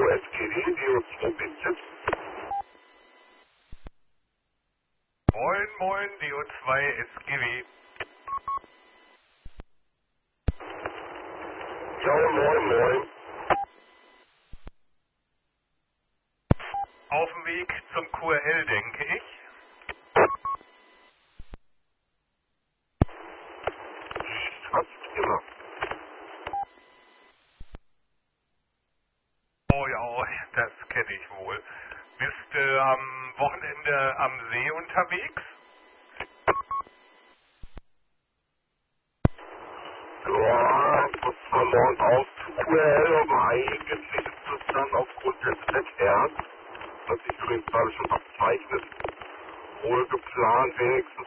SGW, Dio 2 Bit. Moin, moin, DO2 SGW. Ja, moin, moin. Auf dem Weg zum QRL, denke ich. Fast immer. Oh ja, das kenne ich wohl. Bist du am Wochenende am See unterwegs? Ja, das von morgens aus zu QL, aber eigentlich ist es dann aufgrund des Wetters, das sich übrigens gerade schon abzeichnet, wohl geplant, wenigstens